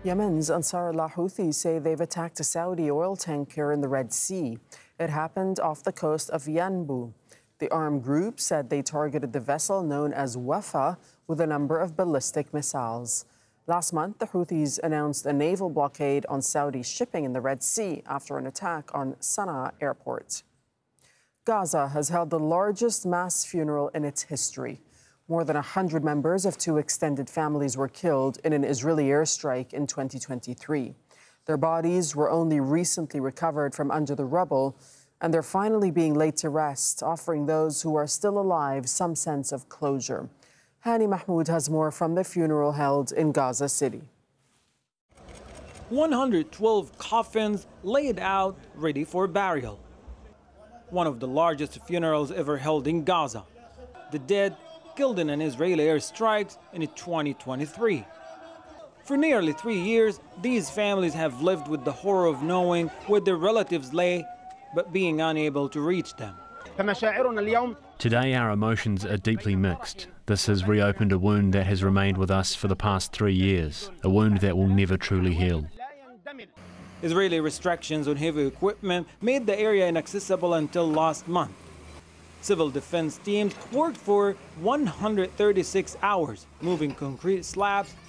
Yemen's Ansarullah Houthis say they've attacked a Saudi oil tanker in the Red Sea. It happened off the coast of Yanbu. The armed group said they targeted the vessel known as Wafa with a number of ballistic missiles. Last month, the Houthis announced a naval blockade on Saudi shipping in the Red Sea after an attack on Sana'a airport. Gaza has held the largest mass funeral in its history. More than 100 members of two extended families were killed in an Israeli airstrike in 2023. Their bodies were only recently recovered from under the rubble, and they're finally being laid to rest, offering those who are still alive some sense of closure. Hani Mahmoud has more from the funeral held in Gaza City. 112 coffins laid out, ready for burial. One of the largest funerals ever held in Gaza. The dead killed in an Israeli airstrike in 2023. For nearly 3 years, these families have lived with the horror of knowing where their relatives lay, but being unable to reach them. Today our emotions are deeply mixed. This has reopened a wound that has remained with us for the past 3 years, a wound that will never truly heal. Israeli restrictions on heavy equipment made the area inaccessible until last month. Civil defense teams worked for 136 hours, moving concrete slabs